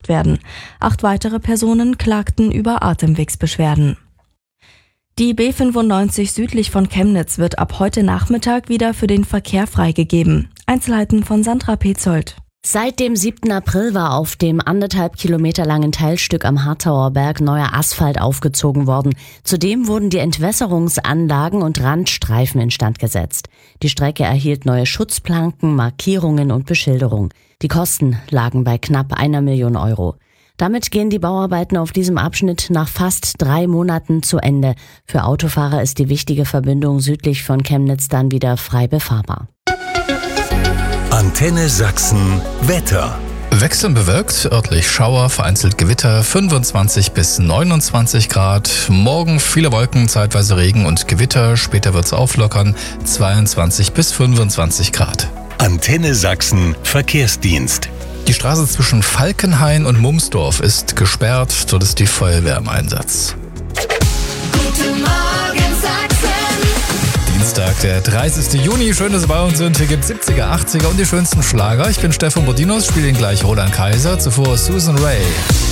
untersucht werden. 8 weitere Personen klagten über Atemwegsbeschwerden. Die B95 südlich von Chemnitz wird ab heute Nachmittag wieder für den Verkehr freigegeben. Einzelheiten von Sandra Petzold. Seit dem 7. April war auf dem 1,5 Kilometer langen Teilstück am Harthauer Berg neuer Asphalt aufgezogen worden. Zudem wurden die Entwässerungsanlagen und Randstreifen instand gesetzt. Die Strecke erhielt neue Schutzplanken, Markierungen und Beschilderung. Die Kosten lagen bei knapp 1 Million Euro. Damit gehen die Bauarbeiten auf diesem Abschnitt nach fast 3 Monaten zu Ende. Für Autofahrer ist die wichtige Verbindung südlich von Chemnitz dann wieder frei befahrbar. Antenne Sachsen Wetter. Wechselnd bewölkt, örtlich Schauer, vereinzelt Gewitter, 25 bis 29 Grad. Morgen viele Wolken, zeitweise Regen und Gewitter. Später wird's auflockern, 22 bis 25 Grad. Antenne Sachsen Verkehrsdienst. Die Straße zwischen Falkenhain und Mumsdorf ist gesperrt, dort ist die Feuerwehr im Einsatz. Guten Morgen Sachsen. Dienstag, der 30. Juni. Schön, dass Sie bei uns sind. Hier gibt's 70er, 80er und die schönsten Schlager. Ich bin Stefan Bodinos, spiele ihn gleich Roland Kaiser. Zuvor Susan Ray.